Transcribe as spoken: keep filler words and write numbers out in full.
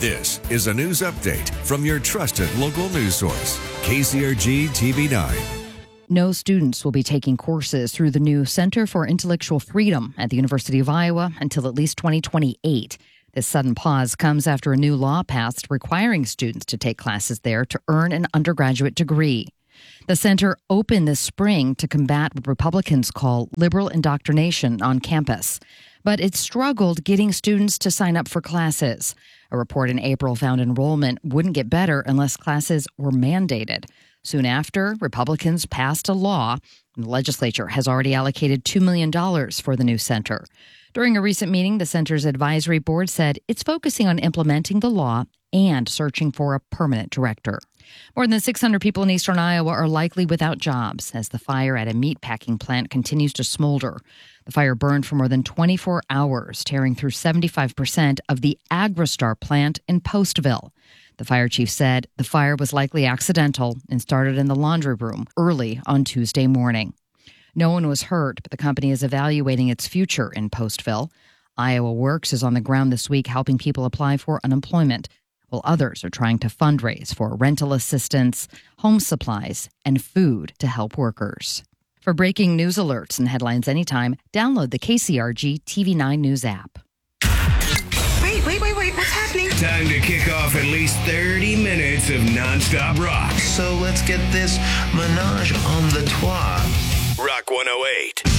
This is a news update from your trusted local news source, K C R G T V nine. No students will be taking courses through the new Center for Intellectual Freedom at the University of Iowa until at least twenty twenty-eight. This sudden pause comes after a new law passed requiring students to take classes there to earn an undergraduate degree. The center opened this spring to combat what Republicans call liberal indoctrination on campus, but it struggled getting students to sign up for classes. A report in April found enrollment wouldn't get better unless classes were mandated. Soon after, Republicans passed a law, and the legislature has already allocated two million dollars for the new center. During a recent meeting, the center's advisory board said it's focusing on implementing the law and searching for a permanent director. More than six hundred people in eastern Iowa are likely without jobs as the fire at a meatpacking plant continues to smolder. The fire burned for more than twenty-four hours, tearing through seventy-five percent of the Agristar plant in Postville. The fire chief said the fire was likely accidental and started in the laundry room early on Tuesday morning. No one was hurt, but the company is evaluating its future in Postville. Iowa Works is on the ground this week helping people apply for unemployment, while others are trying to fundraise for rental assistance, home supplies, and food to help workers. For breaking news alerts and headlines anytime, download the K C R G T V nine News app. Wait, wait, wait, wait, what's happening? Time to kick off at least thirty minutes of nonstop rock. So let's get this menage on the toit. Rock one oh eight.